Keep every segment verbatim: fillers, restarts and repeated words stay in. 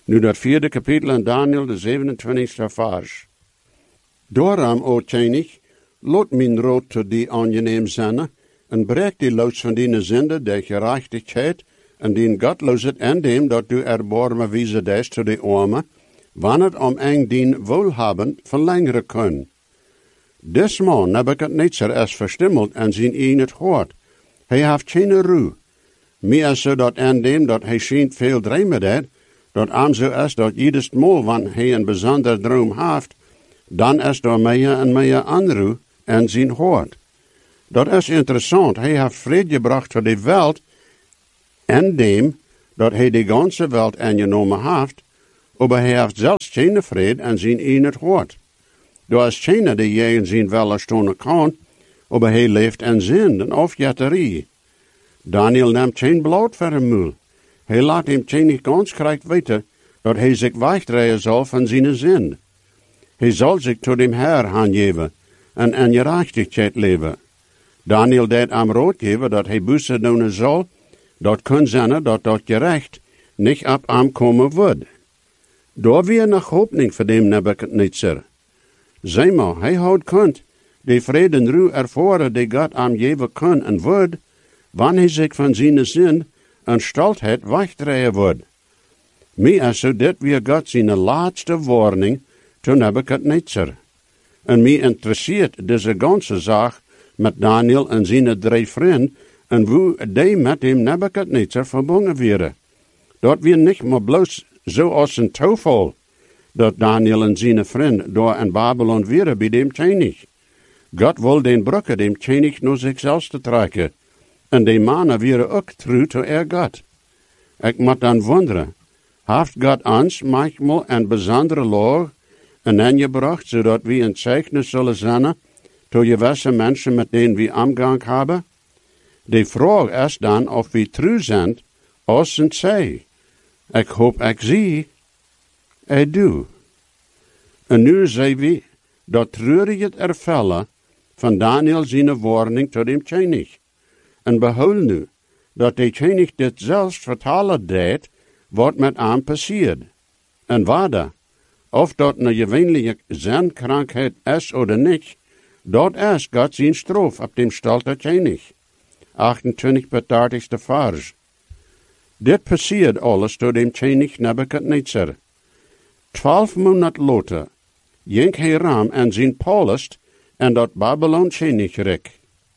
Nu dat vierde kapitel in Daniel, de zevenentwintigste vers. Daarom, o König, laat mijn rood tot die aangenehm zijn, en breek die los van die zinde der gerechtigheid, en die godloosheid en dem dat du erbarme wiese des tot de arme, wanneer om eng dien wohlhaben verlängeren können. Des man Nebuchadnezzar is verstimmeld en zijn in het hoort. Hij heeft geen ruw. Meer zo dat en dem dat hij schijnt veel dromen deed, dat aan zo is dat jedes mal, wanneer hij een bijzonder droom heeft, dan is er meer en meer aanruw en zijn hoort. Dat is interessant. Hij heeft vrede gebracht voor de wereld en dem dat hij de ganze wereld aangenomen heeft, maar hij heeft zelfs geen vrede en zijn in het hoort. Er is geen die je in zijn welle stonen kan, maar hij leeft in zin en afjetterie. Daniel neemt geen bloed voor hem moel. Hij laat hem geen ganz krijgt weten dat hij zich wegdraaien zal van zijn zin. Hij zal zich tot dem Herr aangeven en in gerechtigheid leven. Daniel deed hem raad geven dat hij bussen doen zal, dat kan zijn dat dat gerecht niet op hem komen wordt. Daar weer nog hoopning voor dem Nebuchadnezzar. Zeg maar, hij houdt kunt, de vrede en ruw ervaren die God hem geven kan en wordt, wanneer hij zich van zijn zin en stoltheid wegdraaien wordt. Mij is zo dit weer God zijn laatste warning to Nebuchadnezzar. En mij interesseert deze ganze zaak met Daniel en zijn drie vrienden en hoe die met hem Nebuchadnezzar verbonden werden. Dat weer niet maar bloos zo als een toeval, dat Daniel en zijn vriend door in Babylon werden bij dem König. God wil den brukken dem König naar zichzelf te trekken, en de mannen werden ook trouw to er God. Ik moet dan wonderen, heeft God ons manchmal een bijzondere laag en aangebracht, zodat we een zeichnis zullen zijn to gewisse mensen met denen we omgang hebben? De vraag is dan of we trouw zijn als een zij. Ik hoop ik zie. Ik doe. En nu zien we dat treurige ervallen van Daniel zijn warning tot dem König. En behoud nu, dat de König dit zelfs vertalen deed, wat met hem passiert. En waarde, of dat een gewöhnliche zenkrankheid is of niet, dat is God zijn straf op dem stolte König. achtentwintig bis dertigste vers. Dit passiert alles door dem König Nebuchadnezzar. Twaalf maanden later, ging hij ram en zijn palast en dat Babylon Königreich.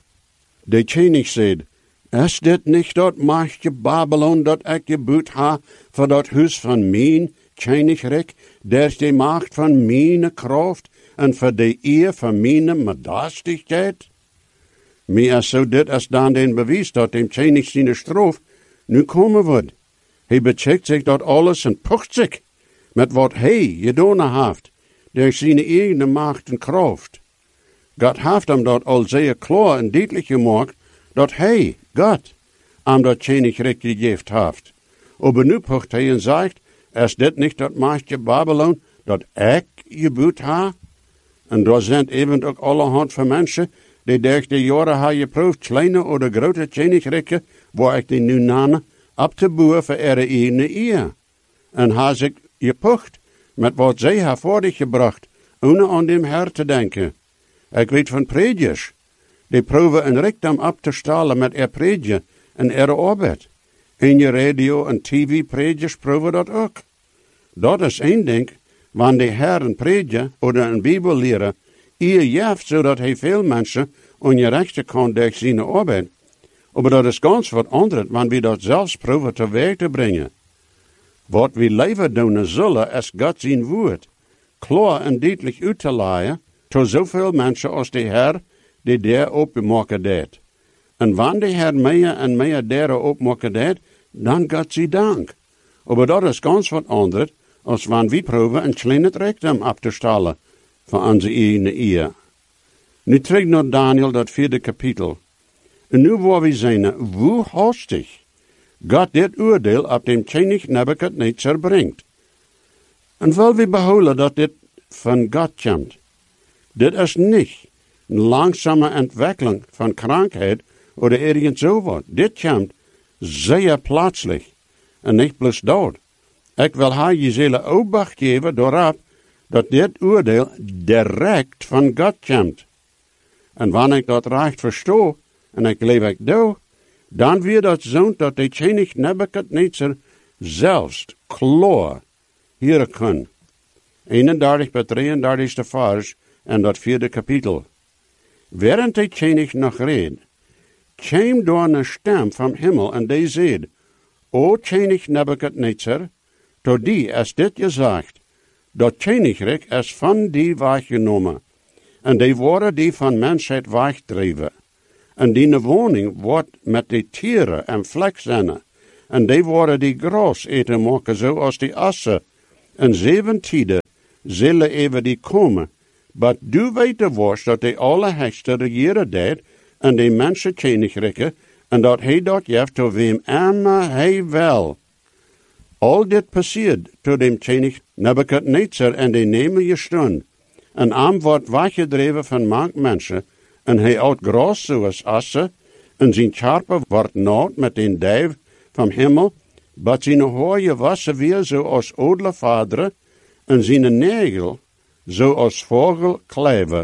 De König zei, is dit niet dat machtige Babylon dat ik gebouwd ha voor dat huis van mijn Königreich, der de macht van mijn kracht en voor de eer van mijn majesteit? Meer is zo dit is dan den bewijs dat dem König zijn straf nu komen wordt. Hij becheckt zich dat alles en pucht zich met wat hij gedaan heeft, door zijn eigen macht en kracht. God heeft hem dat al zeer klaar en duidelijk gemaakt, dat hij, God, hem dat Königreich gegeven heeft. Aber nu pucht hij en zegt, is dit niet dat machtje Babylon, dat ik gebouwd heb? En daar zijn even ook allerhand van mensen, die durch de jaren hebben geproefd, kleine of grote Königreichen, waar ik die nu name, op te bouwen voor ihre eigen eer. En hebben zich gepucht met wat zij hebben voor zich gebracht, ohne aan dem Herr te denken. Ik weet van predikers, die proeven een rijkdom op te stalen met er predje en er arbeid. In je radio en tv predikers proeven dat ook. Dat is één ding, wanneer de Herr een predje of een Bibel leren, eer jeft zodat hij veel mensen ongerechten kan door zijn arbeid. Maar dat is ganz wat anders, wanneer we dat zelfs proeven te werk te brengen. Wat we leven doen zullen, is God zijn woord, klaar en duidelijk uit te leiden, tot zoveel mensen als de Heer die daar opmaken deed. En wanneer de Heer meer en meer daar opmaken deed, dan God zij dank. Maar dat is ganz wat anders, als wanneer we proeven een klein rijkdom op te stellen van onze eigen eer. Nu terug naar Daniel, dat vierde kapitel. En nu waar we zijn, hoe hastig God dit oordeel op dem König Nebuchadnezzar brengt. En wel we behouden dat dit van God komt. Dit is niet een langzame ontwikkeling van krankheid of ergens zo wat. Dit komt zeer plaatselijk en niet plus dood. Ik wil haar je zele opbacht geven doorop dat dit oordeel direct van God komt. En wanneer ik dat recht verstoor, en ik leef ik doe, dan weer dat zo'n dat de König Nebukadnezar zelfs kloor hier kan. eenendertig bij drieëndertigste vers en dat vierde kapitel. Während de König nog reed, kwam door een stem van hemel en die zei, O König Nebukadnezar, tot die is dit gezegd, dat Königreich is van die weggenomen, en die worden die van mensheid wegdreven. En die woning wordt met die tieren en vlekzinnen, en die worden die gras eten maken zoals die assen. En zeven tijden zullen even die komen. Maar du weet worst dat die Allerhechste regeren deed, en die mensen königrijken, en dat hij dat heeft tot wem immer hij wil. Al dit passiert tot dem König Nebukadnezar en die nemen je stund. En arm wordt weggedreven van mank mensen, en hij oud gras zoals assen, en zijn charpe wordt nood met den duif van hemel, maar zijn hooie wassen weer zoals odele vaderen, en zijn negel zoals vogel kleven.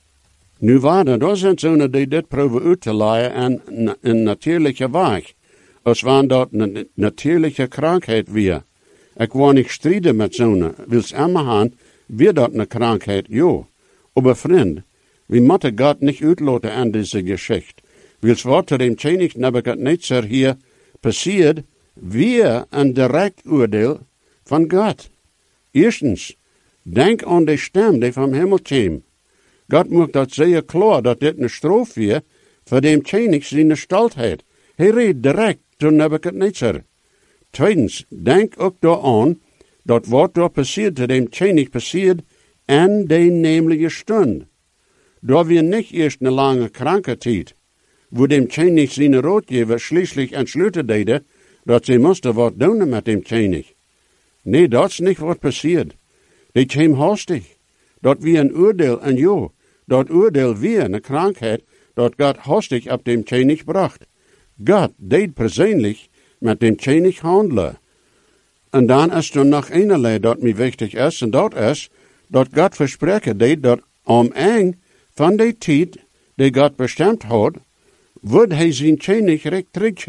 Nu waren er zijn zonen die dit probeer uit te leiden en een natuurlijke weg, als wanneer dat een natuurlijke krankheid weer. Ik wil niet strijden met zonen, wils immer gaan, weer dat een krankheid, jo. Aber vriend, we moeten God niet uitlaten aan deze geschichte. Wils wat er dem König Nebukadnezar hier passiert, weer een direct oordeel van God. Eerstens, denk aan de stem die van hemel kwam. God maakt dat zeer klaar dat dit een straf weer voor dem König zijn stoltheid. Hij reed direct tot Nebukadnezar. Tweitens, denk ook daaraan dat wat er passiert te dem König passiert en de nemelijke stund. Daar wir niet eerst een lange krankheid, wo dem König zijn raadgever schließlich entschlüten deden, dat ze moesten wat doen met dem König. Nee, dat is niet wat passiert. Die kwam hastig. Dat wie een oordeel en jo, dat oordeel weer een krankheid, dat God hastig op dem König bracht. God deed persoonlijk met dem König handelen. En dan is er nog een dat mij wichtig is, en dat is, dat God verspreken deed dat om eng van de tijd die God bestemd had, wordt hij zijn Königreich terug